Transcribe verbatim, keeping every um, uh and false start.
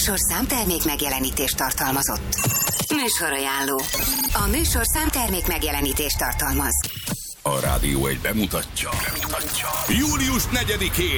műsorszám termék megjelenítést tartalmazott. Műsorajánló. A műsorszám termék megjelenítést tartalmaz. A Rádió egy bemutatja. bemutatja. július negyedikén